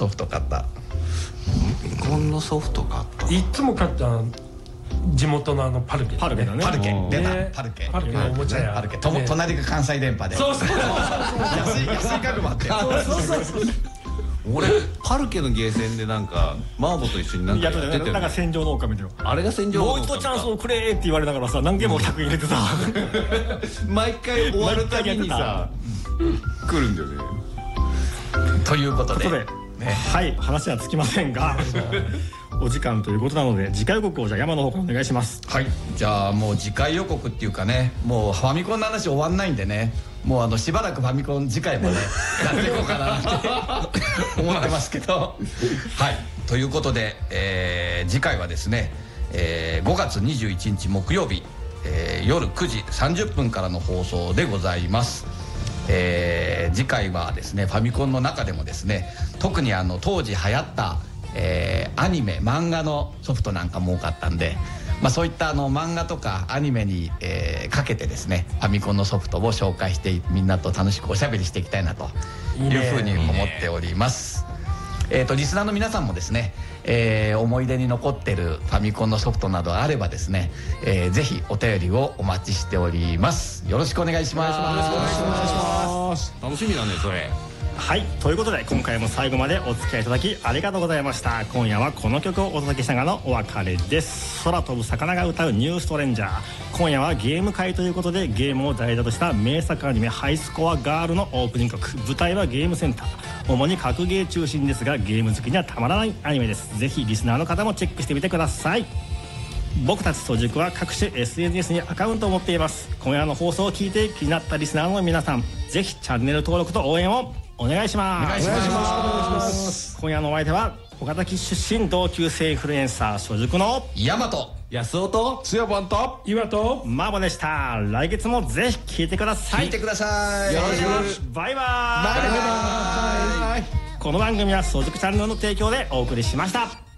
ソフト買った？ ファミコンのソフト買った。 いつも買った地元のパルケ。 パルケだね。パルケ出た。パルケのおもちゃや。 パルケ。隣が関西電波で。そうそうそう。安い家具もあって。そうそう。 俺パルケのゲーセンでなんかマーボと一緒になんかやってたよね。 なんか戦場の狼だよ。 あれが戦場の狼。 もう一度チャンスをくれって言われながらさ、何件も100入れてさ、 毎回終わるたびにさ来るんだよね。 ということで、 はい、話はつきませんがお時間ということなので、次回予告をじゃあ山の方からお願いします。 はい、じゃあもう次回予告っていうかね、もうファミコンの話終わんないんでね、もうしばらくファミコン次回もねやっていこうかなって思ってますけどはい、ということで、次回はですね、5月21日木曜日、夜9時30分からの放送でございます。次回はですね、ファミコンの中でもですね、特に当時流行ったアニメ漫画のソフトなんかも多かったんで、そういった漫画とかアニメに、かけてですね、ファミコンのソフトを紹介してみんなと楽しくおしゃべりしていきたいなというふうに思っております。リスナーの皆さんもですね、思い出に残ってるファミコンのソフトなどあればですね、ぜひお便りをお待ちしております。よろしくお願いします。よろしくお願いします。 楽しみだねそれ。 はい、ということで今回も最後までお付き合いいただきありがとうございました。今夜はこの曲をお届けしながらのお別れです。空飛ぶ魚が歌うニューストレンジャー。今夜はゲーム会ということで、ゲームを題材とした名作アニメハイスコアガールのオープニング曲。舞台はゲームセンター、主に格ゲー中心ですが、ゲーム好きにはたまらないアニメです。ぜひリスナーの方もチェックしてみてください。僕たち早熟は各種 SNS にアカウントを持っています。今夜の放送を聞いて気になったリスナーの皆さん、ぜひチャンネル登録と応援をお願いします。お願いします。今夜のお相手は岡崎出身同級生インフルエンサー早熟の大和安尾とつやばんと岩とマーボでした。来月もぜひ聞いてください。 聞いてください。 よろしく。バイバイ。この番組は早熟チャンネルの提供でお送りしました。